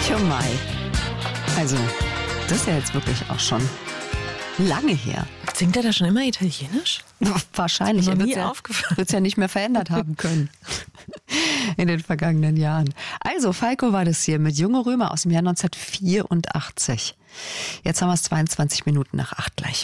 für Mai. Also, das ist ja jetzt wirklich auch schon lange her. Singt er da schon immer Italienisch? Wahrscheinlich. Er wird es ja nicht mehr verändert haben können in den vergangenen Jahren. Also, Falco war das hier mit Junge Römer aus dem Jahr 1984. Jetzt haben wir es 22 Minuten nach 8 gleich.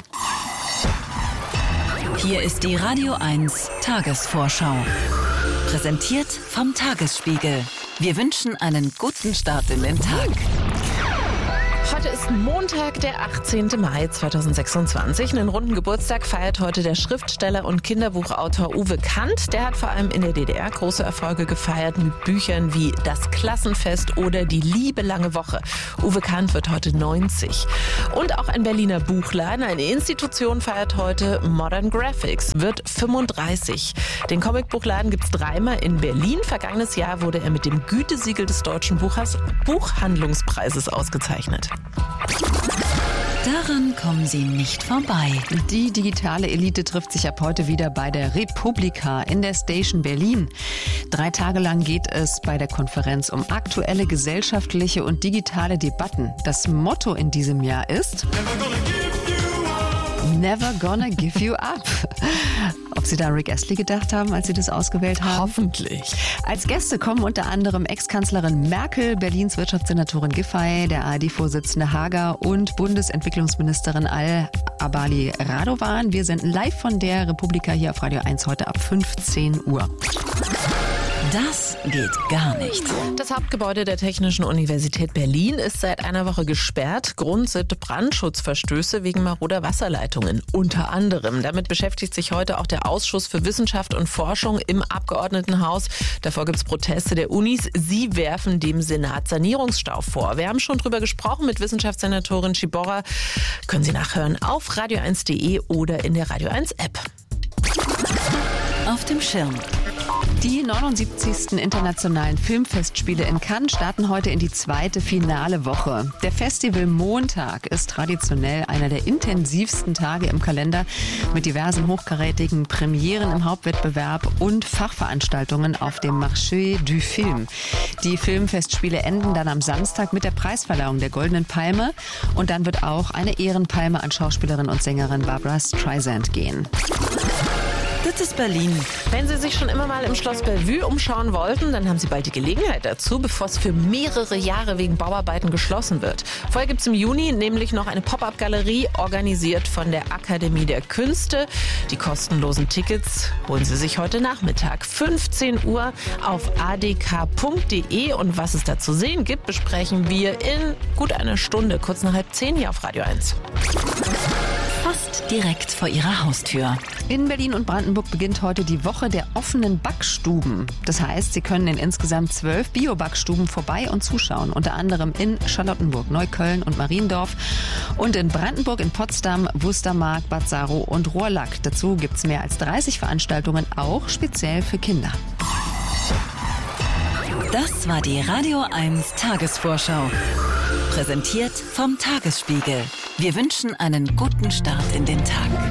Hier ist die Radio 1 Tagesvorschau. Präsentiert vom Tagesspiegel. Wir wünschen einen guten Start in den Tag. Heute ist Montag, der 18. Mai 2026. Einen runden Geburtstag feiert heute der Schriftsteller und Kinderbuchautor Uwe Kant. Der hat vor allem in der DDR große Erfolge gefeiert mit Büchern wie Das Klassenfest oder Die Liebe lange Woche. Uwe Kant wird heute 90. Und auch ein Berliner Buchladen, eine Institution, feiert heute. Modern Graphics wird 35. Den Comicbuchladen gibt es dreimal in Berlin. Vergangenes Jahr wurde er mit dem Gütesiegel des Deutschen Buchhandlungspreises ausgezeichnet. Daran kommen Sie nicht vorbei. Die digitale Elite trifft sich ab heute wieder bei der Republika in der Station Berlin. 3 Tage lang geht es bei der Konferenz um aktuelle gesellschaftliche und digitale Debatten. Das Motto in diesem Jahr ist Never gonna give you up. Ob Sie da an Rick Astley gedacht haben, als Sie das ausgewählt haben? Hoffentlich. Als Gäste kommen unter anderem Ex-Kanzlerin Merkel, Berlins Wirtschaftssenatorin Giffey, der ARD-Vorsitzende Hager und Bundesentwicklungsministerin Al-Abali Radovan. Wir senden live von der Republika hier auf Radio 1 heute ab 15 Uhr. Das geht gar nicht. Das Hauptgebäude der Technischen Universität Berlin ist seit einer Woche gesperrt. Grund sind Brandschutzverstöße wegen maroder Wasserleitungen. Unter anderem. Damit beschäftigt sich heute auch der Ausschuss für Wissenschaft und Forschung im Abgeordnetenhaus. Davor gibt es Proteste der Unis. Sie werfen dem Senat Sanierungsstau vor. Wir haben schon drüber gesprochen mit Wissenschaftssenatorin Ciborra. Können Sie nachhören auf radio1.de oder in der Radio 1 App. Auf dem Schirm. Die 79. Internationalen Filmfestspiele in Cannes starten heute in die zweite finale Woche. Der Festivalmontag ist traditionell einer der intensivsten Tage im Kalender mit diversen hochkarätigen Premieren im Hauptwettbewerb und Fachveranstaltungen auf dem Marché du Film. Die Filmfestspiele enden dann am Samstag mit der Preisverleihung der Goldenen Palme und dann wird auch eine Ehrenpalme an Schauspielerin und Sängerin Barbra Streisand gehen. Das ist Berlin. Wenn Sie sich schon immer mal im Schloss Bellevue umschauen wollten, dann haben Sie bald die Gelegenheit dazu, bevor es für mehrere Jahre wegen Bauarbeiten geschlossen wird. Vorher gibt es im Juni nämlich noch eine Pop-up-Galerie, organisiert von der Akademie der Künste. Die kostenlosen Tickets holen Sie sich heute Nachmittag, 15 Uhr auf adk.de. Und was es da zu sehen gibt, besprechen wir in gut einer Stunde, kurz nach 9:30 hier auf Radio 1. Fast direkt vor Ihrer Haustür. In Berlin und Brandenburg beginnt heute die Woche der offenen Backstuben. Das heißt, Sie können in insgesamt 12 Bio-Backstuben vorbei und zuschauen. Unter anderem in Charlottenburg, Neukölln und Mariendorf. Und in Brandenburg, in Potsdam, Wustermark, Bad Saro und Rohrlack. Dazu gibt es mehr als 30 Veranstaltungen, auch speziell für Kinder. Das war die Radio 1 Tagesvorschau. Präsentiert vom Tagesspiegel. Wir wünschen einen guten Start in den Tag.